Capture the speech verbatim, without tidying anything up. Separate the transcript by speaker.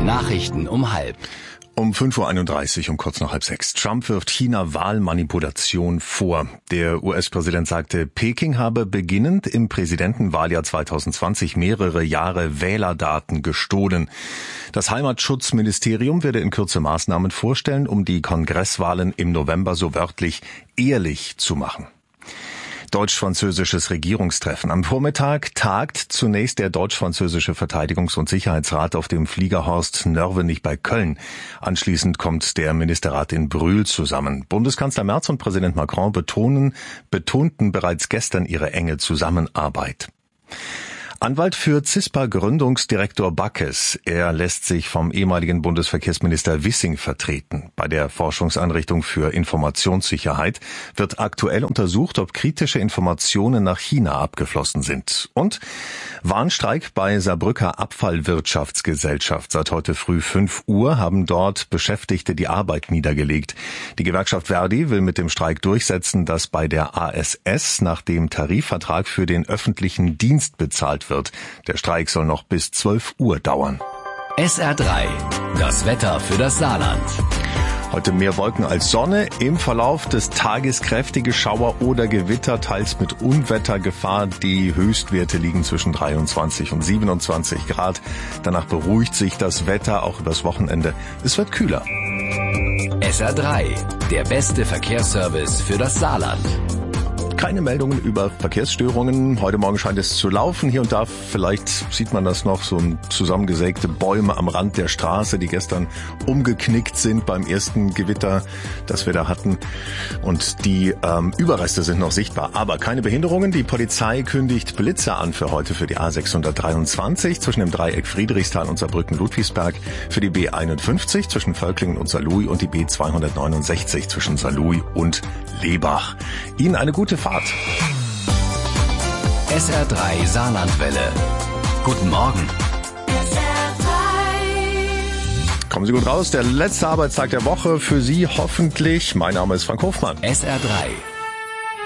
Speaker 1: Nachrichten um halb.
Speaker 2: Um fünf Uhr einunddreißig, um kurz nach halb sechs. Trump wirft China Wahlmanipulation vor. Der U S-Präsident sagte, Peking habe beginnend im Präsidentenwahljahr zweitausendzwanzig mehrere Jahre Wählerdaten gestohlen. Das Heimatschutzministerium werde in Kürze Maßnahmen vorstellen, um die Kongresswahlen im November so wörtlich ehrlich zu machen. Deutsch-französisches Regierungstreffen. Am Vormittag tagt zunächst der deutsch-französische Verteidigungs- und Sicherheitsrat auf dem Fliegerhorst Nörvenich bei Köln. Anschließend kommt der Ministerrat in Brühl zusammen. Bundeskanzler Merz und Präsident Macron betonen, betonten bereits gestern ihre enge Zusammenarbeit. Anwalt für CISPA-Gründungsdirektor Backes. Er lässt sich vom ehemaligen Bundesverkehrsminister Wissing vertreten. Bei der Forschungseinrichtung für Informationssicherheit wird aktuell untersucht, ob kritische Informationen nach China abgeflossen sind. Und Warnstreik bei Saarbrücker Abfallwirtschaftsgesellschaft. Seit heute früh fünf Uhr haben dort Beschäftigte die Arbeit niedergelegt. Die Gewerkschaft Verdi will mit dem Streik durchsetzen, dass bei der A S S nach dem Tarifvertrag für den öffentlichen Dienst bezahlt wird. Der Streik soll noch bis zwölf Uhr dauern.
Speaker 1: S R drei, das Wetter für das Saarland.
Speaker 2: Heute mehr Wolken als Sonne, im Verlauf des Tages kräftige Schauer oder Gewitter, teils mit Unwettergefahr. Die Höchstwerte liegen zwischen dreiundzwanzig und siebenundzwanzig Grad. Danach beruhigt sich das Wetter, auch übers Wochenende. Es wird kühler.
Speaker 1: S R drei, der beste Verkehrsservice für das Saarland.
Speaker 2: Keine Meldungen über Verkehrsstörungen. Heute Morgen scheint es zu laufen. Hier und da, vielleicht sieht man das noch, so ein zusammengesägte Bäume am Rand der Straße, die gestern umgeknickt sind beim ersten Gewitter, das wir da hatten. Und die ähm, Überreste sind noch sichtbar, aber keine Behinderungen. Die Polizei kündigt Blitzer an für heute für die A sechshundertdreiundzwanzig zwischen dem Dreieck Friedrichsthal und Saarbrücken-Ludwigsberg, für die B einundfünfzig zwischen Völklingen und Saarlouis und die B zweihundertneunundsechzig zwischen Saarlouis und Lebach. Ihnen eine gute Fahrt.
Speaker 1: S R drei Saarlandwelle. Guten Morgen.
Speaker 3: S R drei.
Speaker 2: Kommen Sie gut raus. Der letzte Arbeitstag der Woche für Sie hoffentlich. Mein Name ist Frank Hofmann.
Speaker 1: S R drei.